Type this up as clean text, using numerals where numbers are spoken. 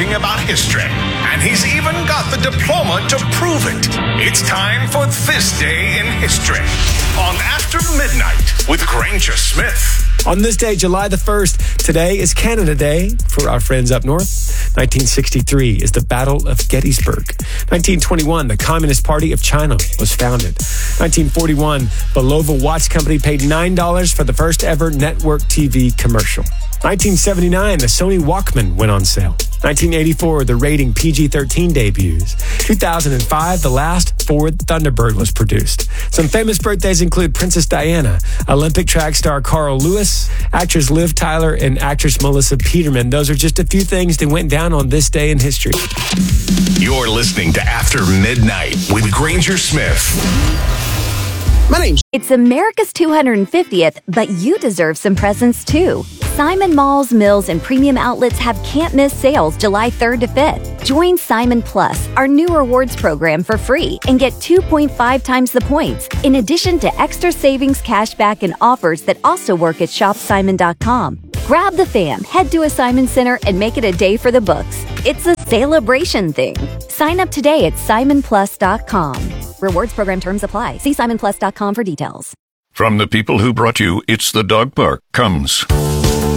talking about history. And he's even got the diploma to prove it. It's time for This Day in History on After Midnight with Granger Smith. On this day, July the 1st, today is Canada Day for our friends up north. 1963 is the Battle of Gettysburg. 1921, the Communist Party of China was founded. 1941, Bulova Watch Company paid $9 for the first ever network TV commercial. 1979, the Sony Walkman went on sale. 1984, the rating PG-13 debuts. 2005, the last Ford Thunderbird was produced. Some famous birthdays include Princess Diana, Olympic track star Carl Lewis, actress Liv Tyler, and actress Melissa Peterman. Those are just a few things that went down on this day in history. You're listening to After Midnight with Granger Smith. My name's... It's America's 250th, but you deserve some presents too. Simon Malls, Mills, and premium outlets have can't-miss sales July 3rd to 5th. Join Simon Plus, our new rewards program, for free and get 2.5 times the points, in addition to extra savings, cashback, and offers that also work at shopsimon.com. Grab the fam, head to a Simon Center, and make it a day for the books. It's a celebration thing. Sign up today at simonplus.com. Rewards program terms apply. See simonplus.com for details. From the people who brought you It's the Dog Park comes